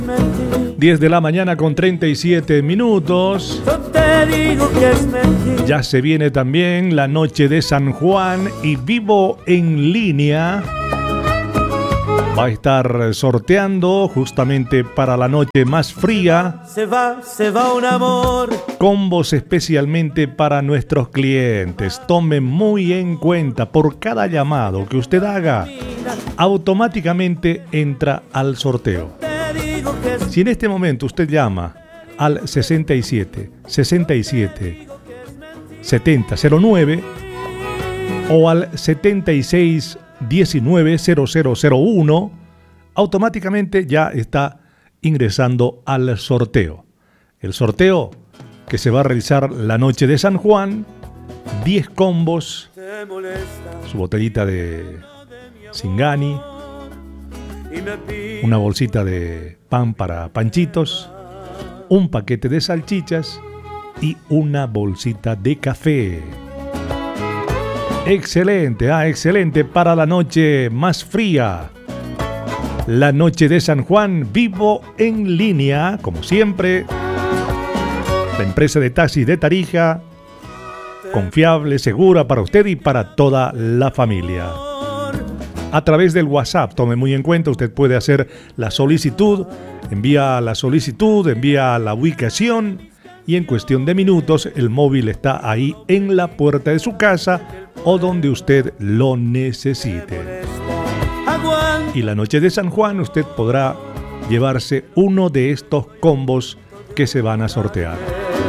10 de la mañana con 37 minutos. Yo te digo que es mentira. Ya se viene también la noche de San Juan y Vivo en Línea va a estar sorteando justamente para la noche más fría Se va un amor. combos especialmente para nuestros clientes. Tomen muy en cuenta, por cada llamado que usted haga, automáticamente entra al sorteo. Te digo que es Si en este momento usted llama al 67 67 70 09 o al 76 19 0001, automáticamente ya está ingresando al sorteo. El sorteo que se va a realizar la noche de San Juan, 10 combos, te molesta su botellita de Singani, y me pide una bolsita de pan para panchitos, un paquete de salchichas y una bolsita de café. Excelente, excelente para la noche más fría. La noche de San Juan, Vivo en Línea, como siempre. La empresa de taxis de Tarija, confiable, segura para usted y para toda la familia. A través del WhatsApp, tome muy en cuenta, usted puede hacer la solicitud, envía la ubicación y en cuestión de minutos el móvil está ahí en la puerta de su casa o donde usted lo necesite. Y la noche de San Juan usted podrá llevarse uno de estos combos que se van a sortear.